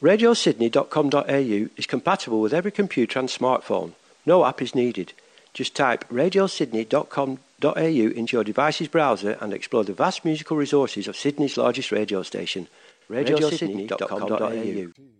RadioSydney.com.au is compatible with every computer and smartphone. No app is needed. Just type RadioSydney.com.au into your device's browser and explore the vast musical resources of Sydney's largest radio station, RadioSydney.com.au.